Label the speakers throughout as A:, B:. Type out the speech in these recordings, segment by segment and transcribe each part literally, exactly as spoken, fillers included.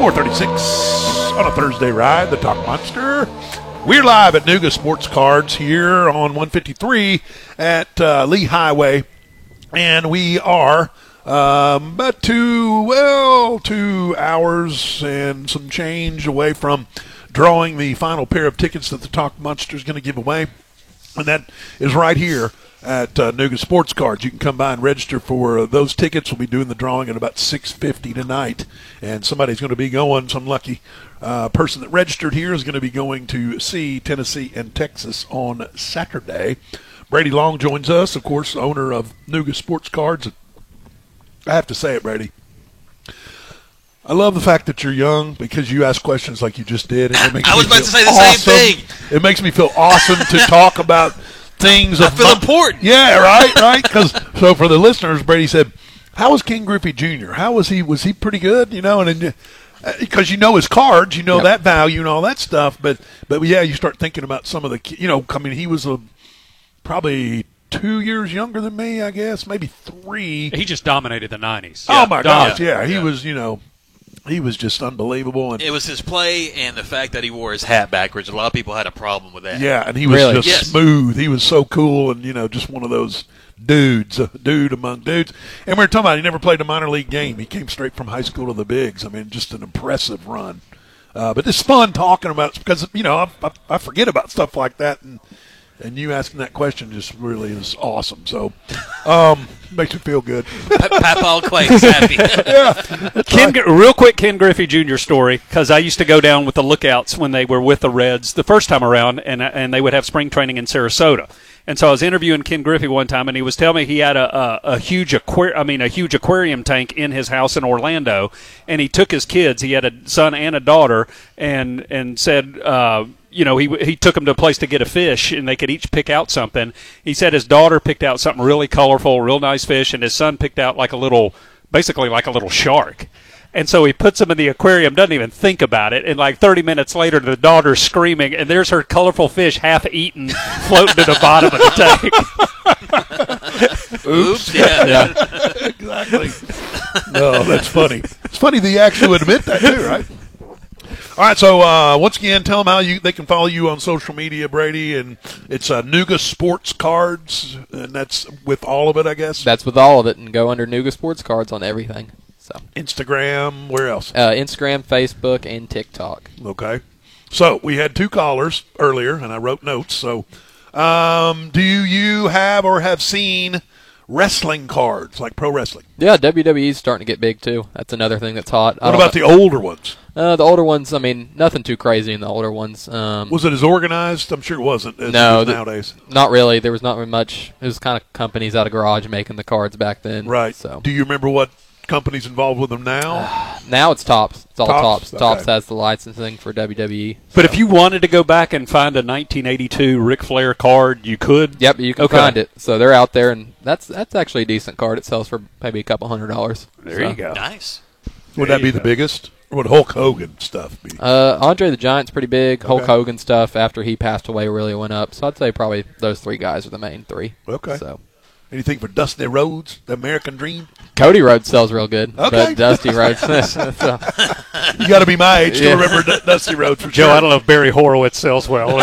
A: four thirty-six on a Thursday ride, the Talk Monster. We're live at Nuga Sports Cards here on one fifty-three at uh, Lee Highway, and we are um, about two, well, two hours and some change away from drawing the final pair of tickets that the Talk Monster is going to give away, and that is right here at uh, Nuga Sports Cards. You can come by and register for uh, those tickets. We'll be doing the drawing at about six fifty tonight, and somebody's going to be going, some lucky uh, person that registered here is going to be going to see Tennessee and Texas on Saturday. Brady Long joins us, of course, owner of Nuga Sports Cards. I have to say it, Brady. I love the fact that you're young because you ask questions like you just did. And it makes
B: I was
A: me
B: about to
A: feel
B: say the
A: awesome.
B: same thing.
A: It makes me feel awesome to talk about things.
B: I
A: of
B: feel
A: my,
B: important.
A: Yeah, right, right. Because so for the listeners, Brady said, "How was King Griffey Junior? How was he? Was he pretty good? You know?" And then, because you know his cards, you know
C: Yep.
A: that value and all that stuff. But but yeah, you start thinking about some of the, you know, I mean, he was a probably two years younger than me, I guess, maybe three.
D: He just dominated the nineties.
A: Oh my gosh,
D: Dominated.
A: yeah, he
B: Yeah.
A: was, you know. He was just unbelievable, and
B: It was his play and the fact that he wore his hat backwards. A lot of people had a problem with that.
A: yeah, and he was
C: Really?
A: just
B: Yes.
A: smooth. He was so cool, and you know, just one of those dudes, a dude among dudes. And we were talking about he never played a minor league game. He came straight from high school to the bigs. I mean, just an impressive run. Uh, but it's fun talking about it because you know I, I, I forget about stuff like that, and and you asking that question just really is awesome. So, um, makes me feel good.
B: Pa- Papa Quake's happy.
D: Ken, real quick, Ken Griffey Junior story, because I used to go down with the Lookouts when they were with the Reds the first time around, and and they would have spring training in Sarasota. And so I was interviewing Ken Griffey one time, and he was telling me he had a, a, a huge aquarium, I mean a huge aquarium tank in his house in Orlando, and he took his kids. He had a son and a daughter, and and said, uh, you know, he he took them to a place to get a fish, and they could each pick out something. He said his daughter picked out something really colorful, real nice fish, and his son picked out like a little, basically like a little shark. And so he puts them in the aquarium, doesn't even think about it. And like thirty minutes later, the daughter's screaming, and there's her colorful fish half eaten, floating to the bottom of the tank.
B: Oops. Yeah.
C: Yeah.
A: Exactly. No, that's funny. It's funny that you actually would admit that too, right? All right, so uh, once again, tell them how you they can follow you on social media, Brady, and it's uh, Nuga Sports Cards, and that's with all of it, I guess.
C: That's with all of it, and go under Nuga Sports Cards on everything. So
A: Instagram, where else?
C: uh, Instagram, Facebook, and TikTok.
A: Okay. So we had two callers earlier, and I wrote notes. So, um, do you have or have seen wrestling cards, like pro wrestling?
C: Yeah, W W E's starting to get big too. That's another thing that's hot. I
A: What
C: don't
A: about
C: know-
A: the older ones?
C: Uh, the older ones, I mean, nothing too crazy in the older ones. Um,
A: Was it as organized? I'm sure it wasn't as
C: No,
A: it is
C: the-
A: nowadays.
C: not really. There was not very much. It was kind of companies out of garage making the cards back then.
A: Right.
C: So
A: Do you remember what company's involved with them now?
C: now it's Tops. It's all
A: Topps,
C: Tops. Tops
A: okay.
C: has the licensing for W W E.
D: But if you wanted to go back and find a nineteen eighty-two Ric Flair card, you could.
C: Yep, you can
D: Okay.
C: find it. So they're out there, and that's that's actually a decent card. It sells for maybe a couple hundred dollars.
D: There
C: So,
D: you go.
B: Nice.
A: Would
D: There
A: that be
D: you
A: the
D: go.
A: biggest? Or would Hulk Hogan stuff be?
C: Uh, Andre the Giant's pretty big. Hulk
A: Okay.
C: Hogan stuff after he passed away really went up. So I'd say probably those three guys are the main three.
A: Okay.
C: So
A: Anything for Dusty Rhodes, the American Dream?
C: Cody Rhodes sells real good.
A: Okay.
C: But Dusty Rhodes. so,
A: You got to be my age to
C: Yeah.
A: remember D- Dusty Rhodes for
D: Joe,
A: sure.
D: I don't know if Barry Horowitz sells well.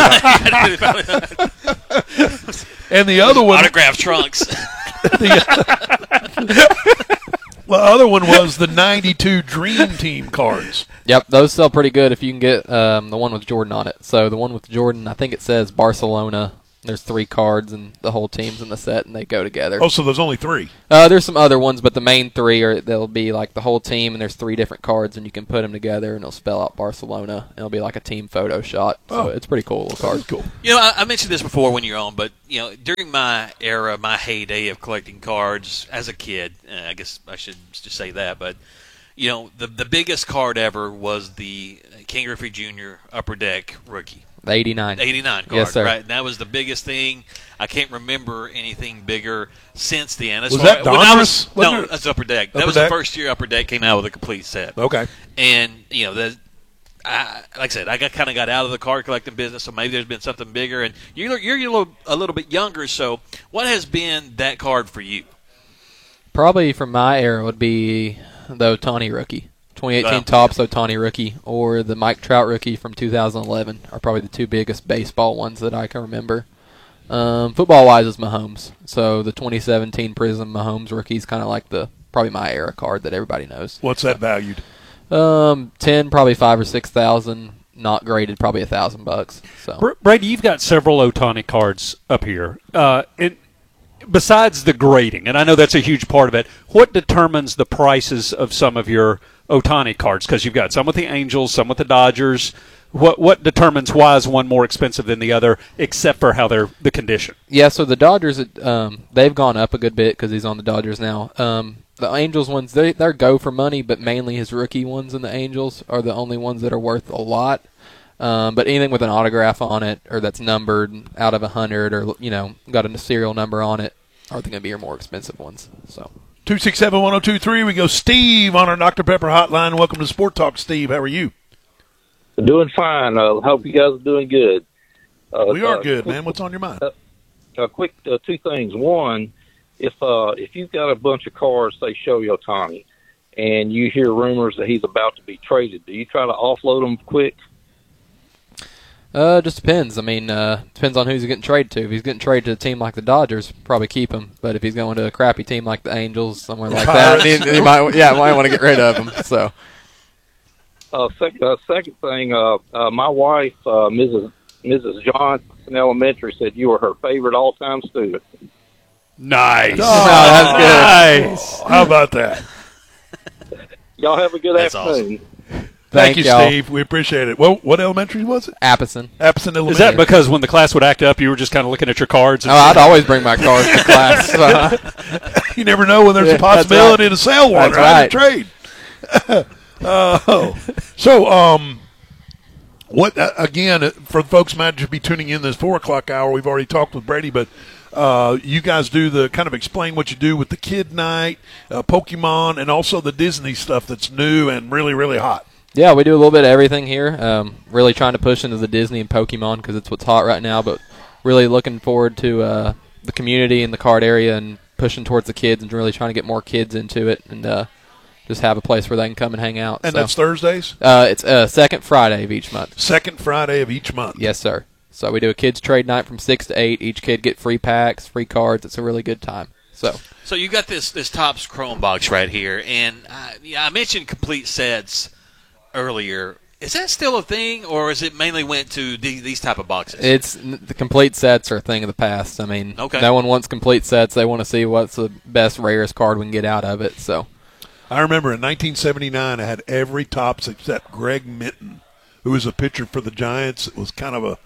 A: And the other one,
B: Autograph trunks.
A: well, the other one was the ninety-two Dream Team cards.
C: yep, those sell pretty good if you can get um, the one with Jordan on it. So the one with Jordan, I think it says Barcelona. There's three cards, and the whole team's in the set, and they go together.
A: Oh, so there's only three.
C: Uh, there's some other ones, but the main three are they'll be like the whole team, and there's three different cards, and you can put them together, and it'll spell out Barcelona. And it'll be like a team photo shot. So
A: Oh.
C: it's pretty cool little card.
A: Cool.
B: You know, I, I mentioned this before when you're on, but you know, during my era, my heyday of collecting cards as a kid, uh, I guess I should just say that, but you know, the the biggest card ever was the King Griffey Junior Upper Deck rookie.
C: The eighty-nine.
B: eighty-nine card,
C: Yes, sir.
B: right? And that was the biggest thing. I can't remember anything bigger since then. As
A: Was
B: far-
A: that
B: when I was,
A: Donruss? Wasn't
B: no,
A: it?
B: that's Upper Deck. that
A: Upper
B: was
A: Deck?
B: the first year Upper Deck came out with a complete set.
A: Okay.
B: And you know, the, I, like I said, I got kind of got out of the card collecting business, so maybe there's been something bigger. And you're you're a little, a little bit younger, so what has been that card for you?
C: Probably from my era would be the Otani rookie. twenty eighteen
B: Well,
C: Topps Ohtani rookie or the Mike Trout rookie from two thousand eleven are probably the two biggest baseball ones that I can remember. Um, football-wise is Mahomes. So the twenty seventeen Prism Mahomes rookie is kind of like the probably my era card that everybody knows.
A: What's that valued?
C: Um, ten, probably five or six thousand. Not graded, probably a thousand bucks. So
D: Br- Brady, you've got several Ohtani cards up here. Uh, and besides the grading, and I know that's a huge part of it, what determines the prices of some of your Ohtani cards? Because you've got some with the Angels, some with the Dodgers. What what determines why is one more expensive than the other, except for how they're the condition?
C: yeah, so the Dodgers, um, they've gone up a good bit because he's on the Dodgers now. Um, the Angels ones, they they go for money, but mainly his rookie ones in the Angels are the only ones that are worth a lot. Um, but anything with an autograph on it or that's numbered out of a hundred or you know got a serial number on it are going to be your more expensive ones. So
A: two six seven, one oh two three. We go Steve on our Doctor Pepper hotline. Welcome to Sport Talk, Steve. How are you?
E: Doing fine. I uh, hope you guys are doing good. Uh,
A: We are
E: uh,
A: good, man. What's on your mind?
E: Uh, quick uh, two things. One, if uh, if you've got a bunch of cars, say Shohei Ohtani, and you hear rumors that he's about to be traded, do you try to offload them quick?
C: uh, just depends. I mean, uh, depends on who he's getting traded to. If he's getting traded to a team like the Dodgers, probably keep him. But if he's going to a crappy team like the Angels, somewhere like that, he, he might yeah might want to get rid of him. So.
E: Uh, sec- uh, second thing, uh, uh, my wife, uh, Missus Missus Johnson Elementary, said you were her favorite all-time student.
D: Nice.
A: Oh,
C: that's good.
D: Nice.
A: How about that?
E: Y'all have a good
B: That's
E: afternoon.
A: Thank,
C: Thank
A: you,
C: y'all.
A: Steve. We appreciate it. Well, what elementary was it?
C: Appison.
A: Appleton Elementary.
D: Is that because when the class would act up, you were just kind of looking at your cards? And
C: Oh, I'd always bring my cards to class. So.
A: You never know when there's
C: Yeah,
A: a
C: that's
A: possibility
C: right.
A: to sell one,
C: That's
A: right?
C: right.
A: To trade. Oh, so um, what uh, again? uh, For folks might just be tuning in this four o'clock hour. We've already talked with Brady, but uh, you guys do the kind of explain what you do with the kid night, uh, Pokemon, and also the Disney stuff that's new and really really hot.
C: Yeah, we do a little bit of everything here. Um, really trying to push into the Disney and Pokemon because it's what's hot right now, but really looking forward to uh, the community and the card area and pushing towards the kids and really trying to get more kids into it and uh, just have a place where they can come and hang out.
A: And
C: so,
A: that's Thursdays,
C: uh, it's uh, second Friday of each month.
A: second Friday of each month.
C: Yes, sir. So we do a kids trade night from six to eight. Each kid get free packs, free cards. It's a really good time. So
B: So you got this this Topps Chrome box right here, and I, yeah, I mentioned complete sets earlier. Is that still a thing, or is it mainly went to the, these type of boxes?
C: it's the complete sets are a thing of the past. I mean,
B: Okay.
C: no one wants complete sets. They want to see what's the best, rarest card we can get out of it. So.
A: I remember in nineteen seventy-nine, I had every Topps except Greg Minton, who was a pitcher for the Giants. It was kind of a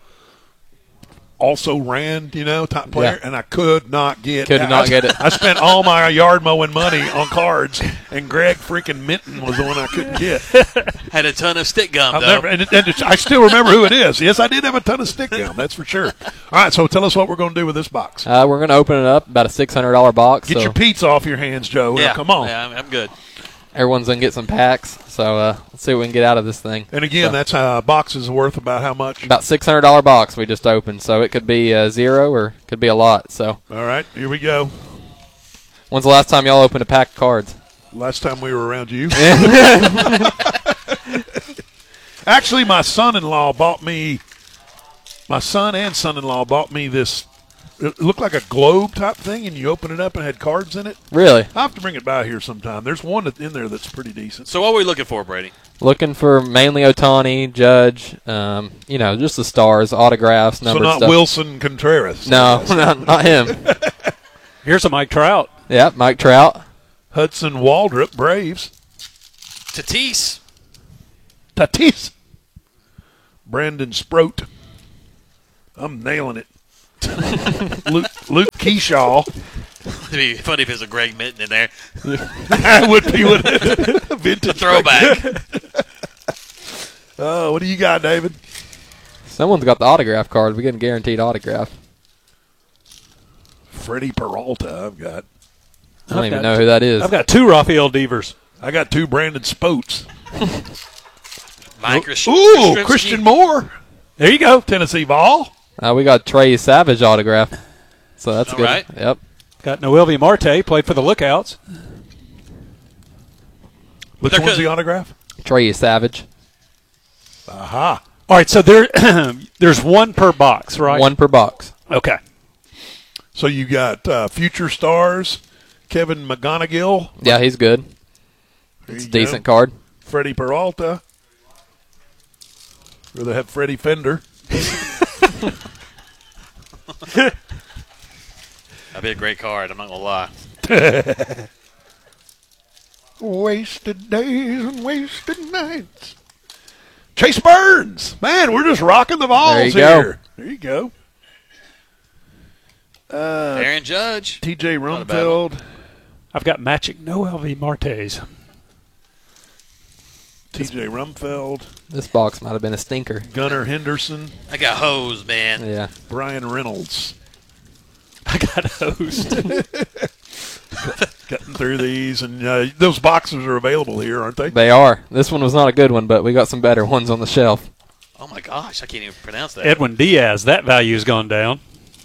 A: also ran, you know, top player,
C: Yeah.
A: and I could not get
C: Could
A: I,
C: not get it.
A: I spent all my yard mowing money on cards, and Greg freaking Minton was the one I couldn't get.
B: Had a ton of stick gum,
A: I've
B: though.
A: never, and, it- and it's, I still remember who it is. Yes, I did have a ton of stick gum, that's for sure. All right, so tell us what we're going to do with this box.
C: Uh, we're going to open it up, about a six hundred dollars box.
A: Get
C: so
A: your pizza off your hands, Joe. Now,
B: yeah,
A: come on.
B: Yeah, I'm, I'm good.
C: everyone's going to get some packs. So uh, let's see what we can get out of this thing.
A: And again,
C: So,
A: that's uh, box is worth about how much?
C: about six hundred dollars box we just opened. So it could be uh, zero or it could be a lot. So
A: All right, here we go.
C: when's the last time y'all opened a pack of cards?
A: Last time we were around you. Actually, my son-in-law bought me, my son and son-in-law bought me this, it looked like a globe type thing, and you open it up and it had cards in it.
C: Really?
A: I'll have to bring it by here sometime. There's one in there that's pretty decent.
B: So what are we looking for, Brady?
C: Looking for mainly Ohtani, Judge, um, you know, just the stars, autographs,
A: So
C: numbered
A: not
C: stuff.
A: Wilson Contreras.
C: No, not, not him.
D: Here's a Mike Trout.
C: Yeah, Mike Trout.
A: Hudson Waldrop, Braves.
B: Tatis.
A: Tatis. Brandon Sproat. I'm nailing it. Luke, Luke Keyshaw.
B: It'd be funny if there's a Greg Minton in there.
A: That would be what it vintage
B: Throwback.
A: Oh, what do you got, David?
C: Someone's got the autograph card. We're getting guaranteed autograph.
A: Freddie Peralta, I've got.
C: I don't
D: I've
C: even
D: got-
C: know who that is.
D: I've got two Rafael Devers.
A: I got two Brandon Spoats.
B: Mike Rist-
A: Ooh,
B: Yastrzemski.
A: Christian Moore.
D: There you go.
A: Tennessee Vol.
C: Uh, we got Trey Savage autograph. So that's
B: All
C: good.
B: right.
C: Yep.
D: Got Noelvi Marte, played for the Lookouts.
A: Which
B: They're
A: one's
B: good.
A: the autograph?
C: Trey Savage.
A: Aha.
D: All right, so there, there's one per box, right?
C: One per box.
D: Okay.
A: So you got uh, future stars, Kevin McGonigal.
C: Yeah, he's good.
A: There
C: It's a
A: you
C: decent
A: go.
C: card.
A: Freddie Peralta. Rather have Freddie Fender.
B: That'd be a great card. I'm not gonna lie.
A: Wasted days and wasted nights. Chase Burns. Man, we're just rocking the balls
C: There you go.
A: here. There you go. Uh,
B: Aaron Judge.
A: T J
B: Not a bad
A: Rumfeld.
D: I've got matching Noel V. Martes.
A: T J Rumfeld.
C: This box might have been a stinker.
A: Gunnar Henderson.
B: I got hosed, man.
C: Yeah.
A: Brian Reynolds.
D: I got host.
A: Cutting through these, and uh, those boxes are available here, aren't they?
C: They are. This one was not a good one, but we got some better ones on the shelf.
B: Oh my gosh, I can't even pronounce that.
D: Edwin Diaz, that value's gone down.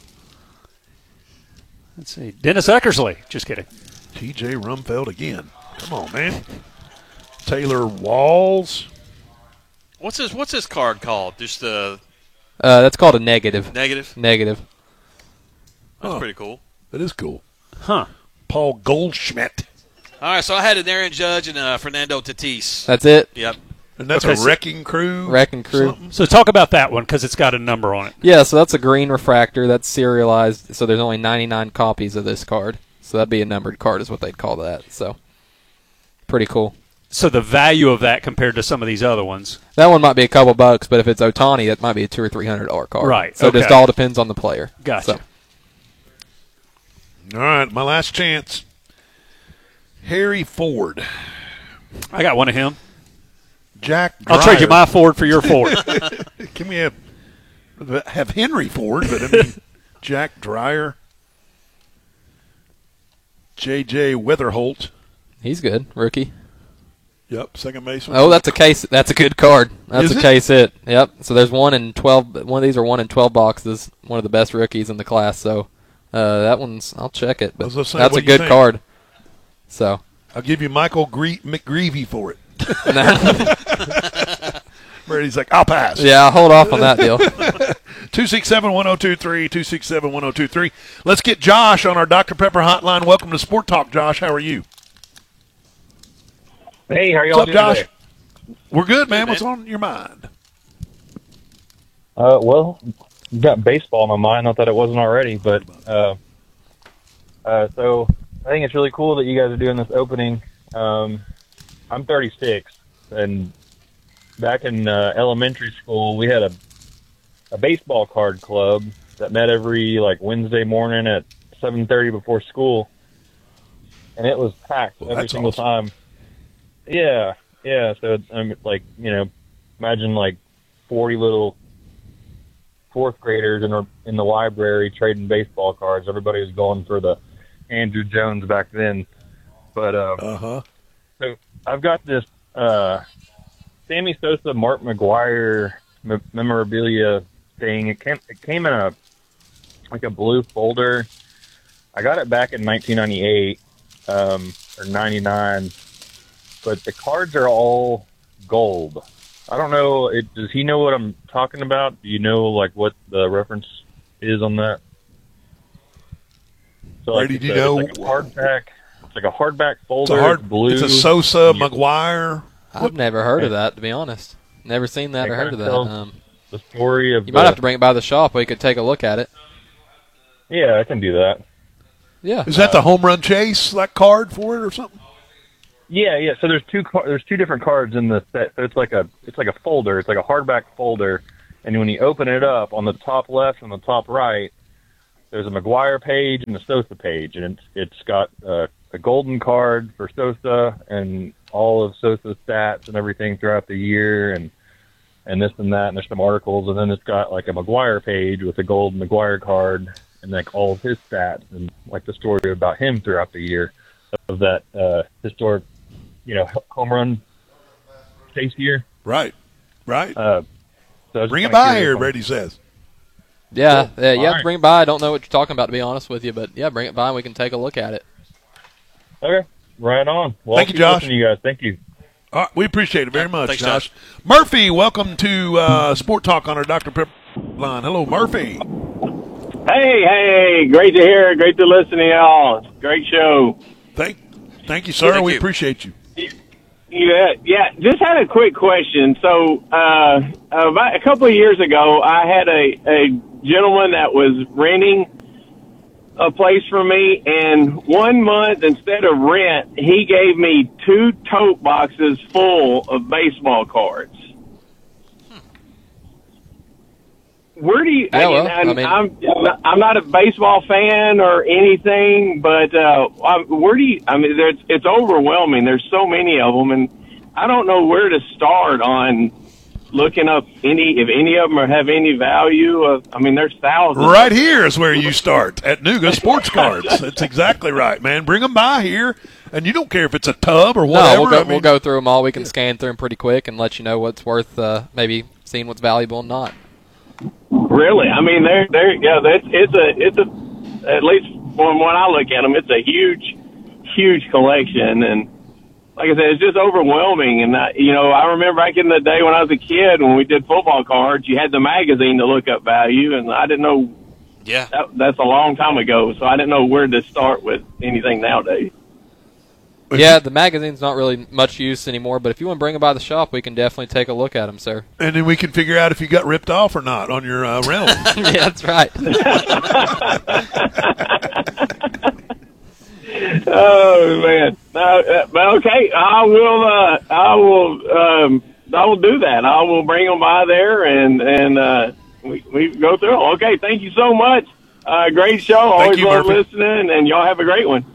D: Let's see. Dennis Eckersley. Just kidding.
A: T J Rumfeld again. Come on, man. Taylor Walls.
B: What's this? What's this card called? Just the
C: Uh, that's called a negative.
B: negative.
C: Negative.
B: That's
A: Oh.
B: pretty cool.
A: That is cool.
D: Huh.
A: Paul Goldschmidt.
B: All right, so I had an Aaron Judge and uh, Fernando Tatis.
C: That's it.
B: Yep.
A: And that's
D: Okay,
A: a
D: so-
A: wrecking crew.
C: Wrecking crew.
A: something.
D: So talk about that one because it's got a number on it.
C: Yeah, so that's a green refractor. That's serialized. So there's only ninety-nine copies of this card. So that'd be a numbered card is what they'd call that. So pretty cool.
D: So the value of that compared to some of these other ones.
C: That one might be a couple bucks, but if it's Ohtani, that might be a two or three hundred dollar card.
D: Right,
C: So it just
D: okay.
C: all depends on the player.
D: Gotcha.
C: So,
A: All right, my last chance. Harry Ford.
D: I got one of him.
A: Jack
D: I'll trade you
A: Dreyer.
D: my Ford for your Ford.
A: Can we have have Henry Ford, but I mean Jack Dreyer, J J Weatherholt.
C: he's good, rookie.
A: Yep, second baseman.
C: Oh, that's a case. That's a good card. That's
A: Is
C: a
A: it?
C: case hit. Yep. So there's one in twelve. One of these are one in twelve boxes. One of the best rookies in the class. So uh, that one's. I'll check it,
A: I
C: but
A: was gonna say,
C: that's
A: what
C: a
A: do you
C: good
A: think?
C: card. So
A: I'll give you Michael Gre- McGreevy for it. Brady's like, I'll pass.
C: yeah, I'll hold off on that deal.
A: two six seven, one oh two three, two six seven, one oh two three. Let's get Josh on our Doctor Pepper hotline. Welcome to Sport Talk, Josh. How are you?
F: Hey, how are y'all
A: What's up,
F: doing
A: Josh?
F: today?
A: We're good, man.
B: Good,
A: What's
B: man.
A: on your mind?
F: Uh, well, I've got baseball in my mind. Not that it wasn't already, but uh, uh, so I think it's really cool that you guys are doing this opening. Um, I'm thirty-six, and back in uh, elementary school, we had a a baseball card club that met every like Wednesday morning at seven thirty before school, and it was packed
A: Well,
F: every
A: that's
F: single
A: awesome.
F: time. Yeah, yeah. So I'm like, you know, imagine like forty little fourth graders in, a, in the library trading baseball cards. Everybody was going for the Andrew Jones back then. But uh,
A: Uh-huh.
F: so I've got this uh, Sammy Sosa, Mark McGuire me- memorabilia thing. It came, it came in a like a blue folder. I got it back in nineteen ninety-eight um, or ninety-nine, but the cards are all gold. I don't know. It, does he know what I'm talking about? Do you know like what the reference is on that? So like,
A: Brady,
F: it's
A: do you
F: a- it's
A: know-
F: like a hardback. It's like a hardback
A: It's
F: folder.
A: a hard
F: blue.
A: It's a Sosa,
F: Yeah.
A: McGuire.
C: I've never heard of that, to be honest. Never seen that
F: It
C: or heard of
F: kinda
C: that.
F: tells-
C: Um,
F: The story of
C: you
F: the,
C: might have to bring it by the shop. We could take a look at it.
F: Yeah, I can do that.
C: Yeah.
A: Is that the home run chase, like card for it or something?
F: Yeah, yeah. So there's two car- there's two different cards in the set. So it's like a it's like a folder. It's like a hardback folder, and when you open it up, on the top left and the top right, there's a McGuire page and a Sosa page, and it's it's got uh, a golden card for Sosa and all of Sosa's stats and everything throughout the year, and and this and that, and there's some articles, and then it's got like a McGuire page with a gold McGuire card and like all of his stats and like the story about him throughout the year of that uh, historic, you know, home run chase year.
A: Right. Right.
F: Uh, so I was
A: Bring it
F: just kinda
A: by
F: curious
A: here,
F: on-
A: Brady says.
C: Yeah, yeah, you have
F: Alright.
C: to bring it by. I don't know what you're talking about, to be honest with you, but yeah, bring it by and we can take a look at it.
F: Okay, right on. Well,
A: Thank
F: I'll
A: you,
F: keep
A: Josh.
F: listening to you guys. Thank you.
A: All right, we appreciate it very
B: Yeah,
A: much,
B: thanks,
A: Josh.
B: Josh.
A: Murphy, welcome to uh, Sport Talk on our Doctor Pepper line. Hello, Murphy.
G: Hey, hey, great to hear, great to listen to y'all. Great show.
A: Thank, thank you, sir.
B: Thank
A: we
B: you.
A: appreciate you.
G: Yeah, yeah. Just had a quick question. So, uh, about a couple of years ago, I had a, a gentleman that was renting a place for me, and one month instead of rent, he gave me two tote boxes full of baseball cards. Where do you?
C: Yeah, well,
G: I,
C: I mean-
G: I'm I'm not a baseball fan or anything, but uh, I- where do you? I mean, there's, it's overwhelming. There's so many of them, and I don't know where to start on looking up any if any of them are, have any value. Of, I mean, there's thousands.
A: Right here is where you start, at Nuga Sports Cards. That's exactly right, man. Bring them by here, and you don't care if it's a tub or whatever.
C: No, we'll go,
A: I mean,
C: we'll go through them all. We can scan through them pretty quick and let you know what's worth uh, maybe seeing what's valuable and not.
G: Really, I mean, they're they're yeah, that's it's a it's a at least from when I look at them, it's a huge, huge collection, and like I said, it's just overwhelming. And I, you know, I remember back in the day when I was a kid, when we did football cards, you had the magazine to look up value, and I didn't know.
B: Yeah.
G: That, that's a long time ago, so I didn't know where to start with anything nowadays.
C: Yeah, the magazine's not really much use anymore, but if you want to bring them by the shop, we can definitely take a look at them, sir.
A: and then we can figure out if you got ripped off or not on your uh, rental.
C: Yeah, that's right.
G: Oh man! Uh, uh, but okay, I will. Uh, I will. Um, I will do that. I will bring them by there, and and uh, we we go through them. Okay, thank you so much. Uh, great show. Always
A: you,
G: love
A: Murphy.
G: listening, and y'all have a great one.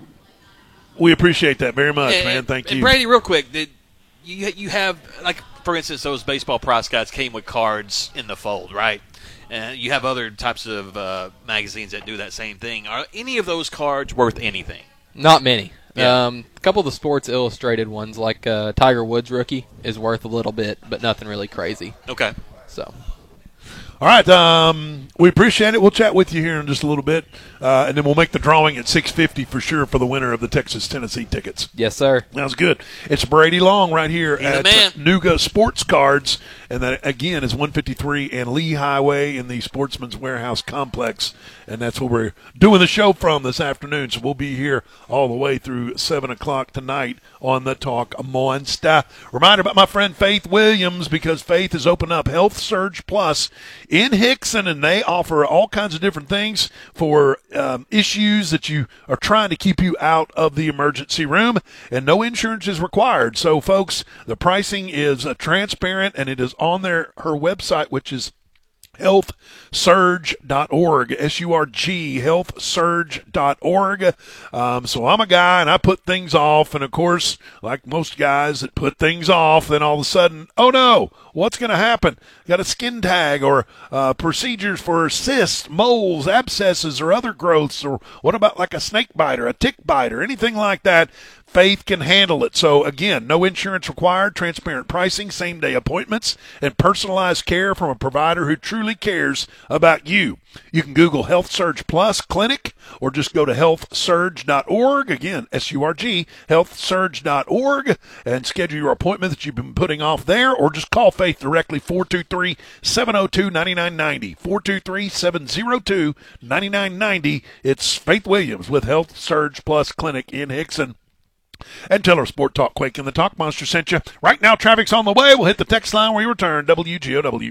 A: We appreciate that very much,
B: And-
A: man. Thank
B: and
A: you.
B: Brady, real quick, did you you have like for instance those baseball price guides came with cards in the fold, right? And you have other types of uh, magazines that do that same thing. Are any of those cards worth anything?
C: Not many.
B: Yeah.
C: Um, a couple of the Sports Illustrated ones, like uh, Tiger Woods rookie, is worth a little bit, but nothing really crazy.
B: Okay.
C: So,
A: All right, um, we appreciate it. We'll chat with you here in just a little bit, uh, and then we'll make the drawing at six fifty for sure for the winner of the Texas-Tennessee tickets.
C: yes, sir.
A: Sounds good. It's Brady Long right here
B: He's the
A: at
B: man.
A: Nuga Sports Cards, and that again is one fifty-three and Lee Highway in the Sportsman's Warehouse complex, and that's where we're doing the show from this afternoon. So we'll be here all the way through seven o'clock tonight on the Talk Monster. Reminder about my friend Faith Williams, because Faith has opened up Health Surge Plus in Hickson, and they offer all kinds of different things for um, issues that you are trying to keep you out of the emergency room, and no insurance is required. So, folks, the pricing is uh, transparent, and it is on their her website, which is health surge dot org, S U R G, health surge dot org. Um, so I'm a guy, and I put things off, and of course, like most guys that put things off, then all of a sudden, oh no, what's going to happen? Got a skin tag, or uh, procedures for cysts, moles, abscesses, or other growths, or what about like a snake bite or a tick bite or anything like that? Faith can handle it. So, again, no insurance required, transparent pricing, same-day appointments, and personalized care from a provider who truly cares about you. You can Google Health Surge Plus Clinic, or just go to health surge dot org, again, S U R G, health surge dot org, and schedule your appointment that you've been putting off there, or just call Faith directly, four two three, seven oh two, nine nine nine oh, four two three, seven oh two, nine nine nine oh. It's Faith Williams with Health Surge Plus Clinic in Hickson. And tell her Sport Talk Quake and the Talk Monster sent you. Right now, traffic's on the way. We'll hit the text line when we return. W G O W.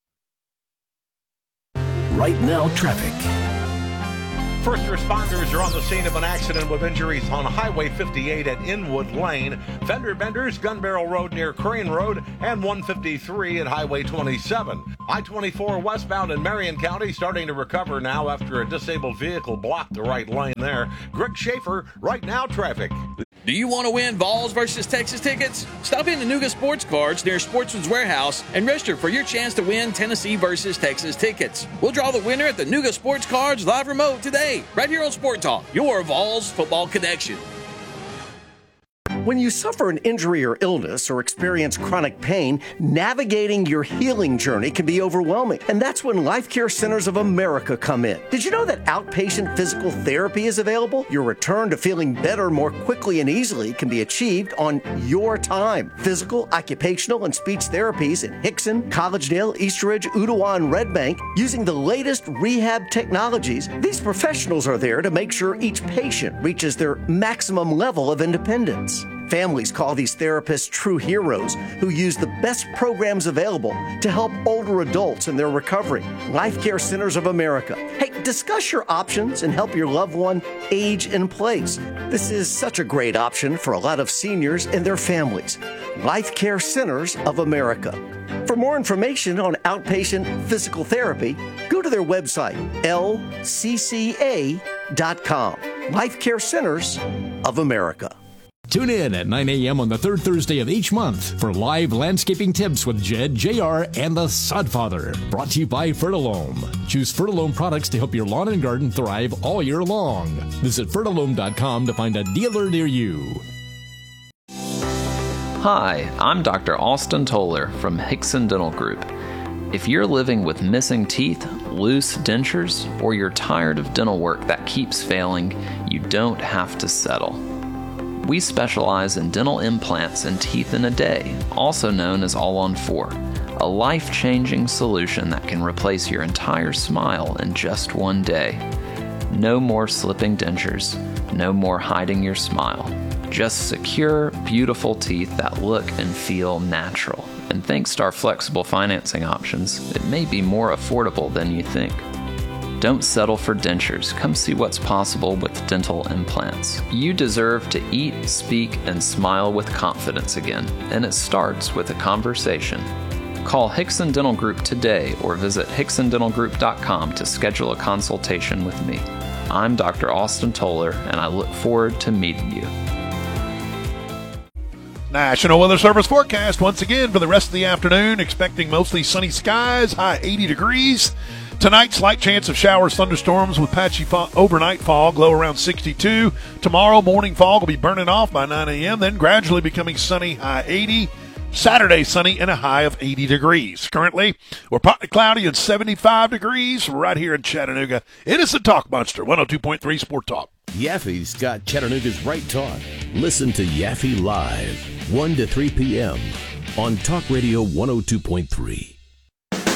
H: Right now, traffic.
I: First responders are on the scene of an accident with injuries on Highway fifty-eight at Inwood Lane, Fender Benders, Gun Barrel Road near Crane Road, and one fifty-three at Highway twenty-seven. I twenty-four westbound in Marion County starting to recover now after a disabled vehicle blocked the right lane there. Greg Schaefer, Right Now Traffic.
J: Do you want to win Vols versus Texas tickets? Stop in to Nuga Sports Cards near Sportsman's Warehouse and register for your chance to win Tennessee versus Texas tickets. We'll draw the winner at the Nuga Sports Cards live remote today, right here on Sport Talk, your Vols football connection.
K: When you suffer an injury or illness or experience chronic pain, navigating your healing journey can be overwhelming. And that's when Life Care Centers of America come in. Did you know that outpatient physical therapy is available? Your return to feeling better more quickly and easily can be achieved on your time. Physical, occupational, and speech therapies in Hickson, Collegedale, Eastridge, Ottawa, and Red Bank using the latest rehab technologies. These professionals are there to make sure each patient reaches their maximum level of independence. Families call these therapists true heroes who use the best programs available to help older adults in their recovery. Life Care Centers of America. Hey, discuss your options and help your loved one age in place. This is such a great option for a lot of seniors and their families. Life Care Centers of America. For more information on outpatient physical therapy, go to their website, L C C A dot com. Life Care Centers of America.
L: Tune in at nine a.m. on the third Thursday of each month for live landscaping tips with Jed, J R, and the Sodfather. Brought to you by Fertilome. Choose Fertilome products to help your lawn and garden thrive all year long. Visit Fertilome dot com to find a dealer near you.
M: Hi, I'm Doctor Austin Toller from Hickson Dental Group. If you're living with missing teeth, loose dentures, or you're tired of dental work that keeps failing, you don't have to settle. We specialize in dental implants and teeth in a day, also known as All on Four, a life-changing solution that can replace your entire smile in just one day. No more slipping dentures, no more hiding your smile. Just secure, beautiful teeth that look and feel natural. And thanks to our flexible financing options, it may be more affordable than you think. Don't settle for dentures. Come see what's possible with dental implants. You deserve to eat, speak, and smile with confidence again, and it starts with a conversation. Call Hickson Dental Group today or visit Hickson Dental Group dot com to schedule a consultation with me. I'm Doctor Austin Toller, and I look forward to meeting you.
A: National Weather Service forecast once again for the rest of the afternoon, expecting mostly sunny skies, high eighty degrees. Tonight, slight chance of showers, thunderstorms with patchy fo- overnight fog, low around sixty-two. Tomorrow, morning fog will be burning off by nine a.m., then gradually becoming sunny, high eighty. Saturday, sunny and a high of eighty degrees. Currently, we're partly cloudy and seventy-five degrees right here in Chattanooga. It is the Talk Monster, one oh two point three Sport Talk.
H: Yaffe's got Chattanooga's right talk. Listen to Yaffe Live, one to three p.m. on Talk Radio one oh two point three.